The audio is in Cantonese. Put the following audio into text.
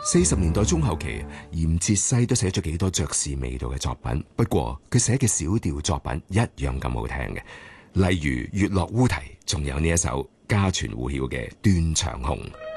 40年代中後期，嚴哲西都寫咗幾多爵士味道嘅作品，不過佢寫嘅小調作品一樣咁好聽嘅，例如《月落烏啼》，仲有呢一首家傳戶曉嘅《斷腸紅》。